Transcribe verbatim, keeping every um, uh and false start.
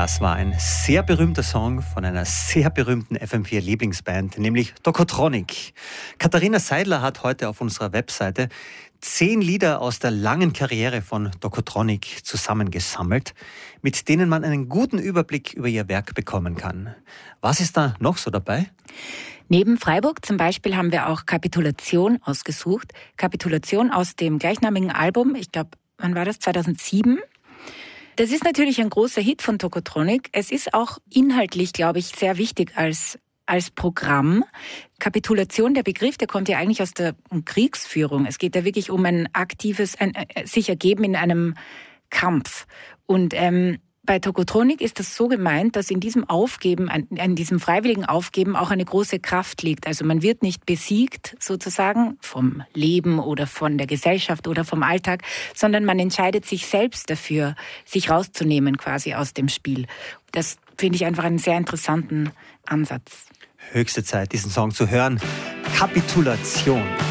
Das war ein sehr berühmter Song von einer sehr berühmten F M vier Lieblingsband, nämlich Tokotronic. Katharina Seidler hat heute auf unserer Webseite zehn Lieder aus der langen Karriere von Tokotronic zusammengesammelt, mit denen man einen guten Überblick über ihr Werk bekommen kann. Was ist da noch so dabei? Neben Freiburg zum Beispiel haben wir auch Kapitulation ausgesucht. Kapitulation aus dem gleichnamigen Album, ich glaube, wann war das? zweitausendsieben. Das ist natürlich ein großer Hit von Tokotronic. Es ist auch inhaltlich, glaube ich, sehr wichtig als, als Programm. Kapitulation, der Begriff, der kommt ja eigentlich aus der Kriegsführung. Es geht ja wirklich um ein aktives, ein, sich ergeben in einem Kampf. Und ähm, bei Tokotronic ist das so gemeint, dass in diesem Aufgeben, in diesem freiwilligen Aufgeben auch eine große Kraft liegt. Also man wird nicht besiegt sozusagen vom Leben oder von der Gesellschaft oder vom Alltag, sondern man entscheidet sich selbst dafür, sich rauszunehmen quasi aus dem Spiel. Das finde ich einfach einen sehr interessanten Ansatz. Höchste Zeit, diesen Song zu hören. Kapitulation.